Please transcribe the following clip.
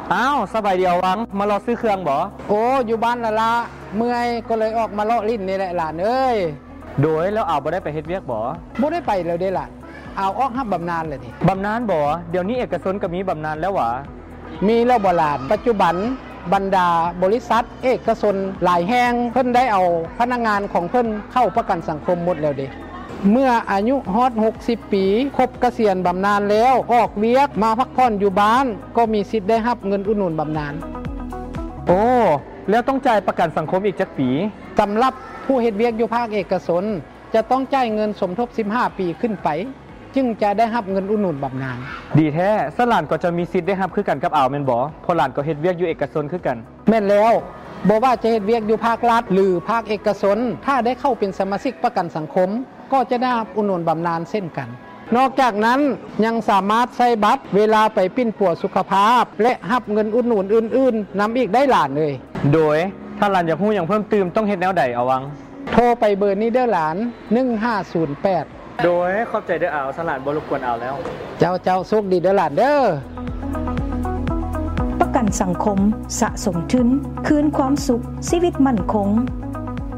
อ้าวสบายเดียววังมารอซื้อเครื่องบ่โอ้อยู่บ้านละเมื่อยก็เลยออกมาเลาะลิ้นนี่แหละหลานเอ้ยโดยแล้วเอาบ่ได้ไปเฮ็ดเวียกบ่ได้ไปแล้วเด้ล่ะเอาออกรับบำนาญเลยทีบำนาญบ่เดี๋ยวนี้เอกชนก็มีบำนาญแล้วหวะมีแล้วบ่หลานปัจจุบันบรรดาบริษัทเอกชนหลายแห่งเพิ่นได้เอาพนักงานของเพิ่นเข้าประกันสังคมหมดแล้วเด้เมื่ออายุฮอด60 ปีครบเกษียณบำนาญแล้วออกเวียกมาพักผ่อนอยู่บ้านก็มีสิทธิ์ได้รับเงินอุดหนุนบำนาญโอ้แล้วต้องจ่ายประกันสังคมอีกจักปีสำหรับผู้เฮ็ดเวียกอยู่ภาคเอกชนจะต้องจ่ายเงินสมทบ15 ปีขึ้นไปจึงจะได้รับเงินอุดหนุนบำนาญดีแท้สหลานก็จะมีสิทธิ์ได้รับคือกันกับอ่าวแม่นบ่เพราะหลานก็เฮ็ดเวียกอยู่เอกชนคือกันแม่นแล้วบ่ว่าจะเฮ็ดเวียกอยู่ภาครัฐหรือภาคเอกชนถ้าได้เข้าเป็นสมาชิกประกันสังคมก็จะได้รับอุดหนุนบำนาญเช่นกันนอกจากนั้นยังสามารถใช้บัตรเวลาไปปิ้นปัวสุขภาพและรับเงินอุดหนุนอื่นๆนำอีกได้หลานเลยโดยถ้าหลานอยากรู้หยังเพิ่มเติมต้องเฮ็ดแนวใดเอาวังโทรไปเบอร์นี้เด้อหลาน1508 โดยขอบใจเด้ออ่าวสหลานบ่รบกวนอ่าวแล้วเจ้าโชคดีเด้อหลานเด้อประกันสังคมสะสมทุนคืนความสุขชีวิตมั่นคง